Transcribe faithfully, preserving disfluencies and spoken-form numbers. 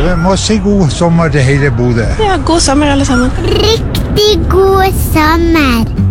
Vi må si god sommer til hele Bodø. Ja, god sommer alle sammen. Riktig god sommer.